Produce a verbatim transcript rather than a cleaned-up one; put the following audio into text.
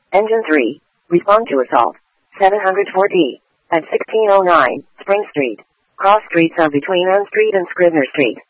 Engine three. Respond to assault. seven oh four D. At sixteen oh nine, Spring Street. Cross streets are between Ann Street and Scribner Street.